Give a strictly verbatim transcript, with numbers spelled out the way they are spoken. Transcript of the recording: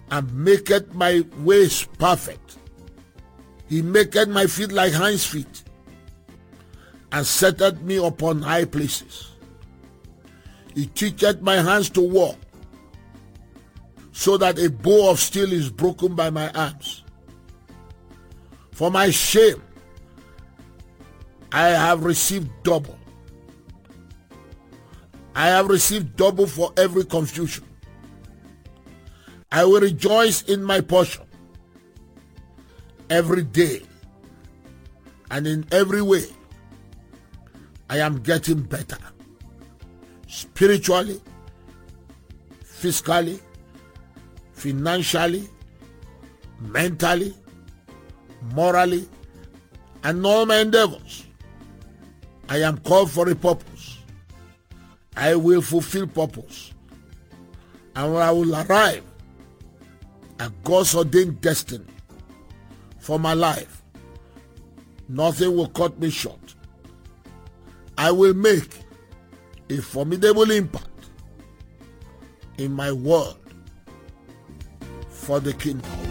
and maketh my ways perfect. He maketh my feet like hinds feet, and setteth me upon high places. He teacheth my hands to war, so that a bow of steel is broken by my arms. For my shame I have received double. I have received double for every confusion. I will rejoice in my portion every day, and in every way I am getting better, spiritually, physically, financially, mentally, morally, and all my endeavors. I am called for a purpose. I will fulfill purpose, and when I will arrive at God's ordained destiny for my life, nothing will cut me short. I will make a formidable impact in my world for the kingdom.